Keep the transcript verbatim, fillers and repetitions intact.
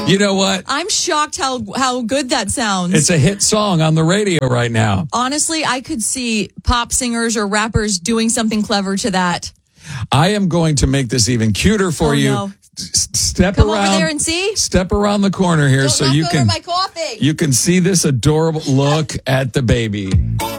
You know what? I'm shocked how how good that sounds. It's a hit song on the radio right now. Honestly, I could see pop singers or rappers doing something clever to that. I am going to make this even cuter for Oh, you. no. S- Step Come around over there and see. Step around the corner here Don't so knock you over can my coffee. you can see this adorable look at the baby.